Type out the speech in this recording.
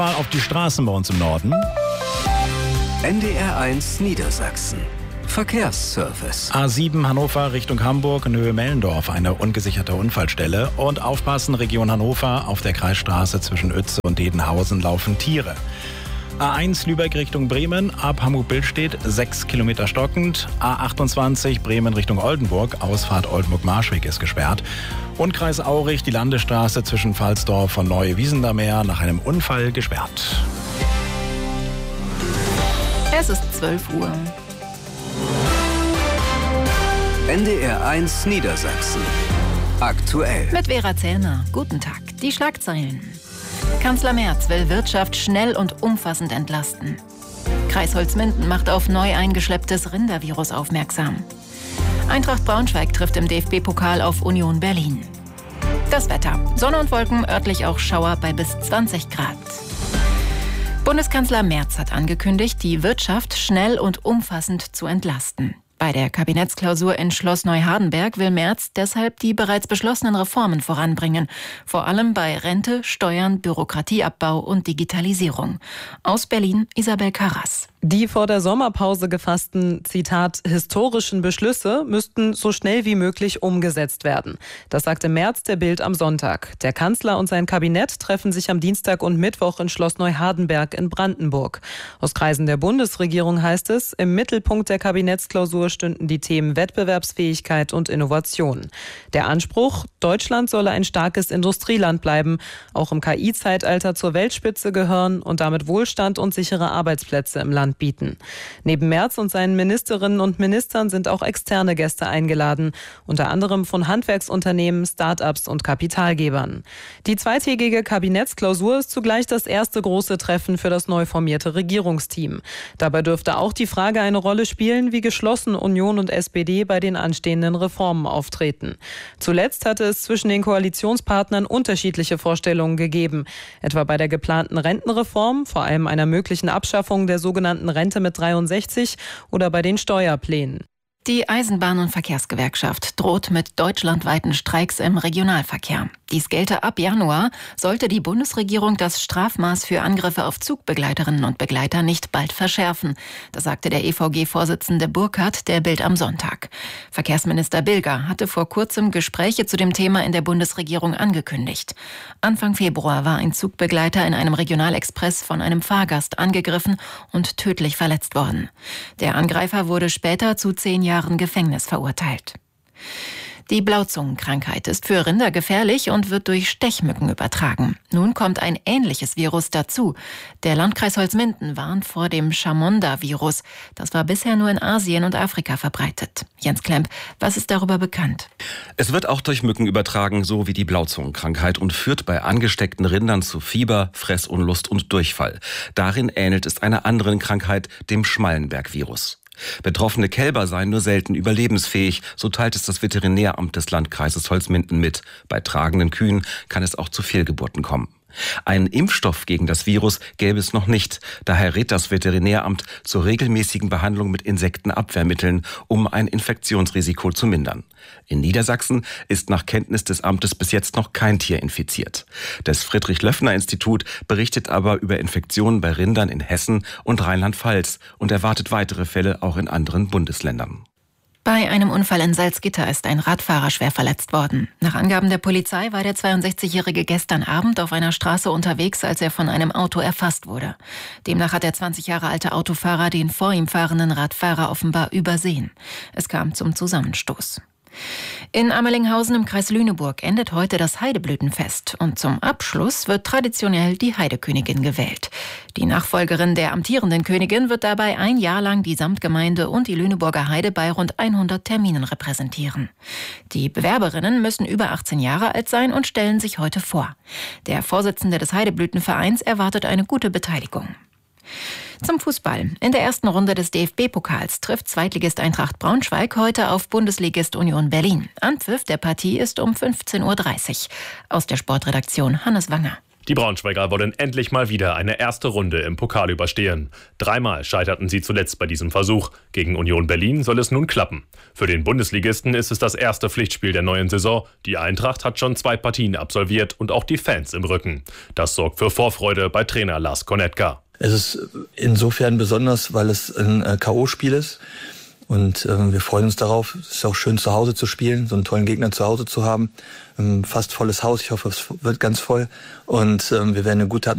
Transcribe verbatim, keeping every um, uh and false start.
Mal auf die Straßen bei uns im Norden. N D R eins Niedersachsen. Verkehrsservice. A sieben Hannover Richtung Hamburg in Höhe Mellendorf, eine ungesicherte Unfallstelle. Und aufpassen, Region Hannover, auf der Kreisstraße zwischen Uetze und Dedenhausen laufen Tiere. A eins Lübeck Richtung Bremen, ab Hamburg-Billstedt, sechs Kilometer stockend. A achtundzwanzig Bremen Richtung Oldenburg, Ausfahrt Oldenburg-Marschweg ist gesperrt. Und Kreis Aurich, die Landesstraße zwischen Pfalzdorf und Neue-Wiesendameer nach einem Unfall gesperrt. Es ist zwölf Uhr. N D R eins Niedersachsen. Aktuell. Mit Vera Zähner. Guten Tag. Die Schlagzeilen. Kanzler Merz will Wirtschaft schnell und umfassend entlasten. Kreis Holzminden macht auf neu eingeschlepptes Rindervirus aufmerksam. Eintracht Braunschweig trifft im D F B-Pokal auf Union Berlin. Das Wetter. Sonne und Wolken, örtlich auch Schauer bei bis zwanzig Grad. Bundeskanzler Merz hat angekündigt, die Wirtschaft schnell und umfassend zu entlasten. Bei der Kabinettsklausur in Schloss Neuhardenberg will Merz deshalb die bereits beschlossenen Reformen voranbringen. Vor allem bei Rente, Steuern, Bürokratieabbau und Digitalisierung. Aus Berlin Isabel Karras. Die vor der Sommerpause gefassten, Zitat, historischen Beschlüsse müssten so schnell wie möglich umgesetzt werden. Das sagte Merz der Bild am Sonntag. Der Kanzler und sein Kabinett treffen sich am Dienstag und Mittwoch in Schloss Neuhardenberg in Brandenburg. Aus Kreisen der Bundesregierung heißt es, im Mittelpunkt der Kabinettsklausur stünden die Themen Wettbewerbsfähigkeit und Innovation. Der Anspruch, Deutschland solle ein starkes Industrieland bleiben, auch im K I-Zeitalter zur Weltspitze gehören und damit Wohlstand und sichere Arbeitsplätze im Land bieten. Neben Merz und seinen Ministerinnen und Ministern sind auch externe Gäste eingeladen, unter anderem von Handwerksunternehmen, Start-ups und Kapitalgebern. Die zweitägige Kabinettsklausur ist zugleich das erste große Treffen für das neu formierte Regierungsteam. Dabei dürfte auch die Frage eine Rolle spielen, wie geschlossen Union und S P D bei den anstehenden Reformen auftreten. Zuletzt hatte es zwischen den Koalitionspartnern unterschiedliche Vorstellungen gegeben, etwa bei der geplanten Rentenreform, vor allem einer möglichen Abschaffung der sogenannten Rente mit dreiundsechzig oder bei den Steuerplänen. Die Eisenbahn- und Verkehrsgewerkschaft droht mit deutschlandweiten Streiks im Regionalverkehr. Dies gelte ab Januar, sollte die Bundesregierung das Strafmaß für Angriffe auf Zugbegleiterinnen und Begleiter nicht bald verschärfen. Das sagte der E V G-Vorsitzende Burkhardt der Bild am Sonntag. Verkehrsminister Bilger hatte vor kurzem Gespräche zu dem Thema in der Bundesregierung angekündigt. Anfang Februar war ein Zugbegleiter in einem Regionalexpress von einem Fahrgast angegriffen und tödlich verletzt worden. Der Angreifer wurde später zu zehn Jahren Gefängnis verurteilt. Die Blauzungenkrankheit ist für Rinder gefährlich und wird durch Stechmücken übertragen. Nun kommt ein ähnliches Virus dazu. Der Landkreis Holzminden warnt vor dem Chamonda-Virus. Das war bisher nur in Asien und Afrika verbreitet. Jens Klemp, was ist darüber bekannt? Es wird auch durch Mücken übertragen, so wie die Blauzungenkrankheit, und führt bei angesteckten Rindern zu Fieber, Fressunlust und Durchfall. Darin ähnelt es einer anderen Krankheit, dem Schmallenberg-Virus. Betroffene Kälber seien nur selten überlebensfähig, so teilt es das Veterinäramt des Landkreises Holzminden mit. Bei tragenden Kühen kann es auch zu Fehlgeburten kommen. Einen Impfstoff gegen das Virus gäbe es noch nicht. Daher rät das Veterinäramt zur regelmäßigen Behandlung mit Insektenabwehrmitteln, um ein Infektionsrisiko zu mindern. In Niedersachsen ist nach Kenntnis des Amtes bis jetzt noch kein Tier infiziert. Das Friedrich-Löffner-Institut berichtet aber über Infektionen bei Rindern in Hessen und Rheinland-Pfalz und erwartet weitere Fälle auch in anderen Bundesländern. Bei einem Unfall in Salzgitter ist ein Radfahrer schwer verletzt worden. Nach Angaben der Polizei war der zweiundsechzigjährige gestern Abend auf einer Straße unterwegs, als er von einem Auto erfasst wurde. Demnach hat der zwanzig Jahre alte Autofahrer den vor ihm fahrenden Radfahrer offenbar übersehen. Es kam zum Zusammenstoß. In Amelinghausen im Kreis Lüneburg endet heute das Heideblütenfest und zum Abschluss wird traditionell die Heidekönigin gewählt. Die Nachfolgerin der amtierenden Königin wird dabei ein Jahr lang die Samtgemeinde und die Lüneburger Heide bei rund hundert Terminen repräsentieren. Die Bewerberinnen müssen über achtzehn Jahre alt sein und stellen sich heute vor. Der Vorsitzende des Heideblütenvereins erwartet eine gute Beteiligung. Zum Fußball. In der ersten Runde des D F B-Pokals trifft Zweitligist Eintracht Braunschweig heute auf Bundesligist Union Berlin. Anpfiff der Partie ist um fünfzehn Uhr dreißig. Aus der Sportredaktion Hannes Wanger. Die Braunschweiger wollen endlich mal wieder eine erste Runde im Pokal überstehen. Dreimal scheiterten sie zuletzt bei diesem Versuch. Gegen Union Berlin soll es nun klappen. Für den Bundesligisten ist es das erste Pflichtspiel der neuen Saison. Die Eintracht hat schon zwei Partien absolviert und auch die Fans im Rücken. Das sorgt für Vorfreude bei Trainer Lars Konetka. Es ist insofern besonders, weil es ein K O-Spiel ist. Und ähm, wir freuen uns darauf. Es ist auch schön, zu Hause zu spielen, so einen tollen Gegner zu Hause zu haben. Ähm, fast volles Haus, ich hoffe, es wird ganz voll. Und ähm, wir werden eine gute Atmosphäre